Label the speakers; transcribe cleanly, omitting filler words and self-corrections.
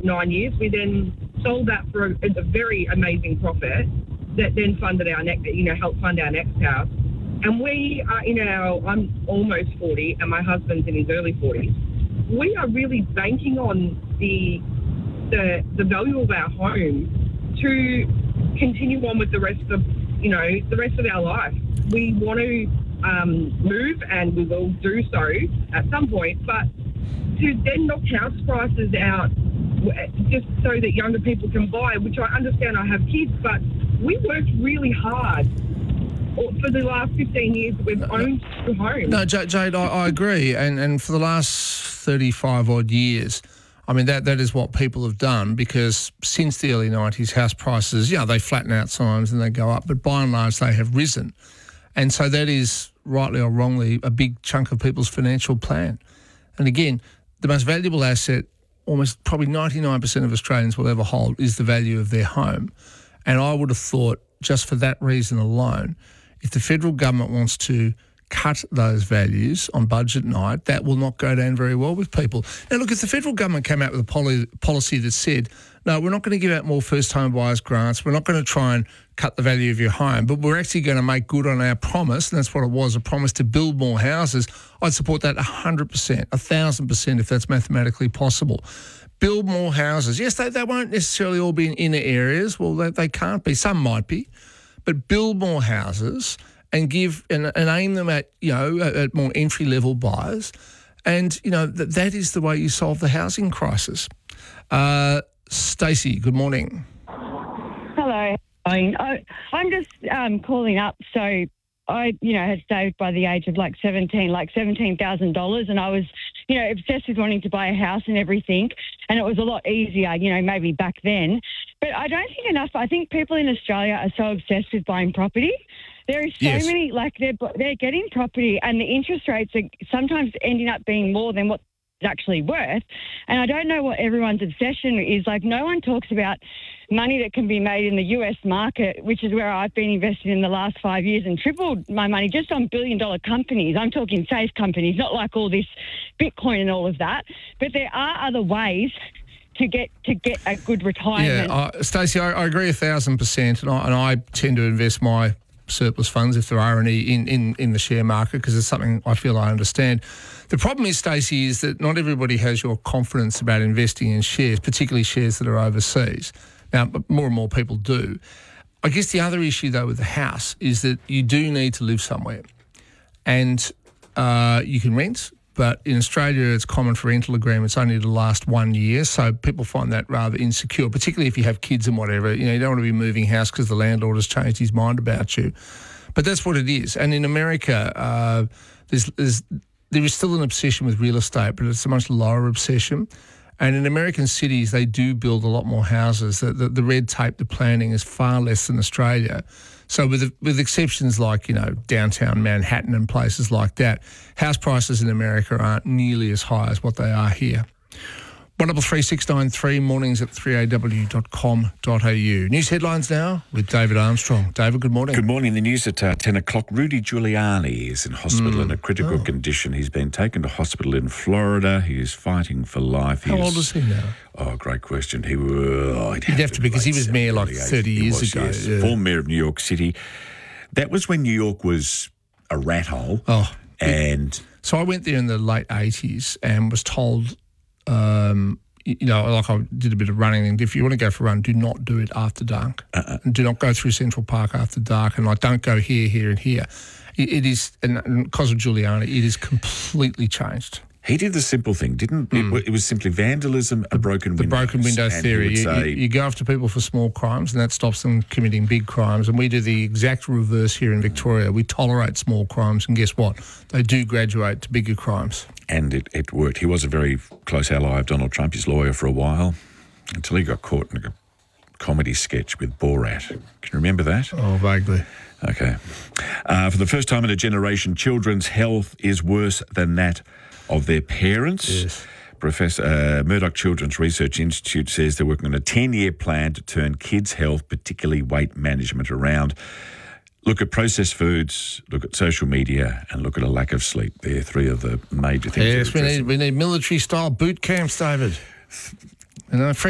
Speaker 1: 9 years. We then sold that for a very amazing profit that then funded our helped fund our next house. And we are I'm almost 40 and my husband's in his early 40s. We are really banking on the value of our home to continue on with the rest of our life. We want to move, and we will do so at some point, but to then knock house prices out just so that younger people can buy, which I understand, I have kids, but we worked really hard for the last 15 years that we've owned the home.
Speaker 2: No, Jade, I agree. And for the last 35 odd years, I mean, that is what people have done, because since the early 90s, house prices, they flatten out sometimes and they go up, but by and large they have risen. And so that is, rightly or wrongly, a big chunk of people's financial plan. And again, the most valuable asset, almost probably 99% of Australians will ever hold, is the value of their home. And I would have thought, just for that reason alone, if the federal government wants to cut those values on budget night, that will not go down very well with people. Now, look, if the federal government came out with a policy that said, no, we're not going to give out more first-time buyers grants, we're not going to try and cut the value of your home, but we're actually going to make good on our promise, and that's what it was, a promise to build more houses, I'd support that 100%, 1,000% if that's mathematically possible. Build more houses. Yes, they won't necessarily all be in inner areas. Well, they can't be. Some might be. But build more houses and give and aim them at, at more entry-level buyers. And, that is the way you solve the housing crisis. Stacey, good morning.
Speaker 3: Hello. I'm just calling up. So I, had saved by the age of $17,000, and I was, obsessed with wanting to buy a house and everything, and it was a lot easier, maybe back then. But I don't think enough. I think people in Australia are so obsessed with buying property. There is so many, they're getting property, and the interest rates are sometimes ending up being more than what it's actually worth. And I don't know what everyone's obsession is. No one talks about money that can be made in the US market, which is where I've been invested in the last 5 years and tripled my money just on billion-dollar companies. I'm talking safe companies, not like all this Bitcoin and all of that. But there are other ways to get a good retirement.
Speaker 2: Yeah, Stacey, I agree 1,000%, and I tend to invest my surplus funds, if there are any, in the share market, because it's something I feel I understand. The problem is, Stacey, is that not everybody has your confidence about investing in shares, particularly shares that are overseas. Now, more and more people do. I guess the other issue, though, with the house is that you do need to live somewhere. And you can rent, but in Australia it's common for rental agreements only to last 1 year, so people find that rather insecure, particularly if you have kids and whatever. You don't want to be moving house because the landlord has changed his mind about you. But that's what it is. And in America, there is still an obsession with real estate, but it's a much lower obsession. And in American cities, they do build a lot more houses. The red tape, the planning is far less than Australia. So with exceptions like, downtown Manhattan and places like that, house prices in America aren't nearly as high as what they are here. 133 mornings at 3aw.com.au. News headlines now with David Armstrong. David, good morning.
Speaker 4: Good morning. The news at 10 o'clock. Rudy Giuliani is in hospital in a critical condition. He's been taken to hospital in Florida. He is fighting for life.
Speaker 2: How old is he now?
Speaker 4: Oh, great question. He'd
Speaker 2: have to be, because he was mayor 30 years ago.
Speaker 4: Yes. Yeah. Former mayor of New York City. That was when New York was a rat hole.
Speaker 2: Oh.
Speaker 4: And
Speaker 2: so I went there in the late 80s and was told, I did a bit of running, and if you want to go for a run, do not do it after dark. And do not go through Central Park after dark, and don't go here, and here. It is, and because of Giuliani, it is completely changed.
Speaker 4: He did the simple thing, didn't it? It was simply vandalism and broken windows.
Speaker 2: The broken window theory. You go after people for small crimes, and that stops them committing big crimes. And we do the exact reverse here in Victoria. We tolerate small crimes, and guess what? They do graduate to bigger crimes.
Speaker 4: And it worked. He was a very close ally of Donald Trump, his lawyer for a while, until he got caught in a comedy sketch with Borat. Can you remember that?
Speaker 2: Oh, vaguely.
Speaker 4: Okay. For the first time in a generation, children's health is worse than that of their parents.
Speaker 2: Yes.
Speaker 4: Professor Murdoch Children's Research Institute says they're working on a 10-year plan to turn kids' health, particularly weight management, around. Look at processed foods, look at social media, and look at a lack of sleep. They're three of the major things.
Speaker 2: Yes, we need military-style boot camps, David.